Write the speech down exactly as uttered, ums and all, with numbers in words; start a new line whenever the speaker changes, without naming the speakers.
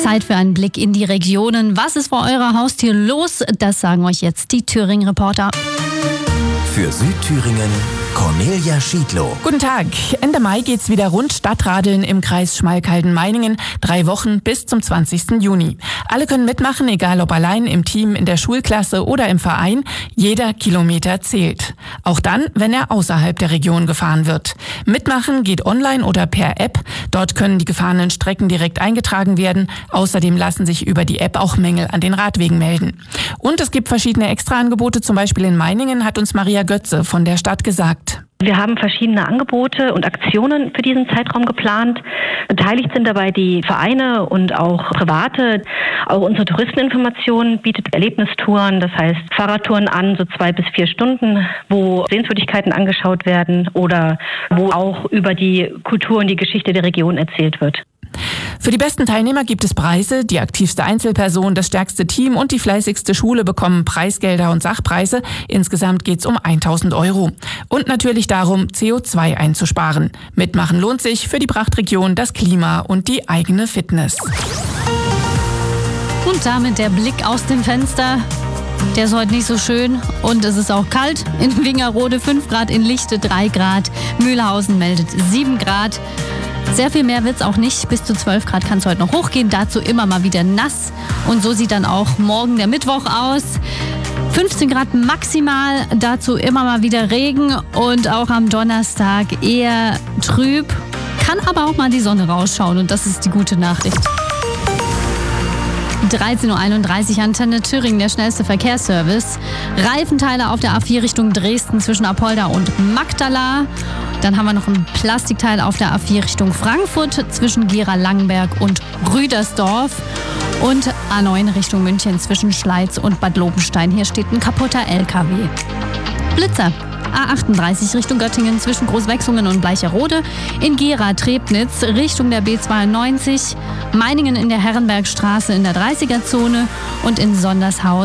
Zeit für einen Blick in die Regionen. Was ist vor eurer Haustür los? Das sagen euch jetzt die Thüringen-Reporter.
Für Südthüringen Cornelia Schiedlow.
Guten Tag. Ende Mai geht's wieder rund Stadtradeln im Kreis Schmalkalden-Meiningen. Drei Wochen bis zum zwanzigsten Juni. Alle können mitmachen, egal ob allein, im Team, in der Schulklasse oder im Verein. Jeder Kilometer zählt. Auch dann, wenn er außerhalb der Region gefahren wird. Mitmachen geht online oder per App. Dort können die gefahrenen Strecken direkt eingetragen werden. Außerdem lassen sich über die App auch Mängel an den Radwegen melden. Und es gibt verschiedene Extraangebote. Zum Beispiel in Meiningen hat uns Maria Götze von der Stadt gesagt.
Wir haben verschiedene Angebote und Aktionen für diesen Zeitraum geplant. Beteiligt sind dabei die Vereine und auch Private. Auch unsere Touristeninformation bietet Erlebnistouren, das heißt Fahrradtouren an, so zwei bis vier Stunden, wo Sehenswürdigkeiten angeschaut werden oder wo auch über die Kultur und die Geschichte der Region erzählt wird.
Für die besten Teilnehmer gibt es Preise. Die aktivste Einzelperson, das stärkste Team und die fleißigste Schule bekommen Preisgelder und Sachpreise. Insgesamt geht es um tausend Euro. Und natürlich darum, C O zwei einzusparen. Mitmachen lohnt sich für die Prachtregion, das Klima und die eigene Fitness.
Und damit der Blick aus dem Fenster. Der ist heute nicht so schön und es ist auch kalt. In Wingerode fünf Grad, in Lichte drei Grad. Mühlhausen meldet sieben Grad. Sehr viel mehr wird's auch nicht. Bis zu zwölf Grad kann es heute noch hochgehen. Dazu immer mal wieder nass. Und so sieht dann auch morgen der Mittwoch aus. fünfzehn Grad maximal. Dazu immer mal wieder Regen. Und auch am Donnerstag eher trüb. Kann aber auch mal die Sonne rausschauen. Und das ist die gute Nachricht. dreizehn Uhr einunddreißig, Antenne Thüringen, der schnellste Verkehrsservice. Reifenteile auf der A vier Richtung Dresden zwischen Apolda und Magdala. Dann haben wir noch ein Plastikteil auf der A vier Richtung Frankfurt zwischen Gera-Langenberg und Rüdersdorf. Und A neun Richtung München zwischen Schleiz und Bad Lobenstein. Hier steht ein kaputter L K W. Blitzer. A achtunddreißig Richtung Göttingen zwischen Großwechsungen und Bleicherode. In Gera-Trebnitz Richtung der B zweiundneunzig. Meiningen in der Herrenbergstraße in der dreißiger Zone. Und in Sondershausen